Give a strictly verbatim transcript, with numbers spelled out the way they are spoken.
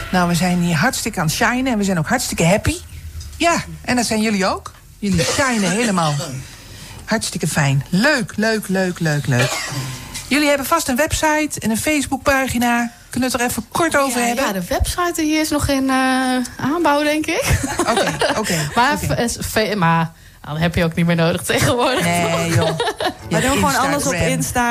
Nou, we zijn hier hartstikke aan het shinen en we zijn ook hartstikke happy. Ja, en dat zijn jullie ook. Jullie shinen helemaal. Hartstikke fijn. Leuk, leuk, leuk, leuk, leuk. Jullie hebben vast een website en een Facebookpagina. Kunnen we het er even kort over ja, hebben? Ja, de website hier is nog in uh, aanbouw, denk ik. Oké, oké. Okay, maar, okay. maar nou, dat heb je ook niet meer nodig tegenwoordig. Nee, joh. Maar doen gewoon alles op Insta.